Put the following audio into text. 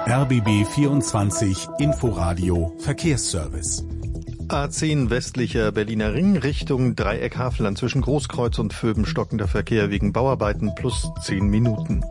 RBB 24 Inforadio Verkehrsservice. A10 westlicher Berliner Ring Richtung Dreieck Havelland zwischen Großkreuz und Vöben stockender Verkehr wegen Bauarbeiten plus 10 Minuten.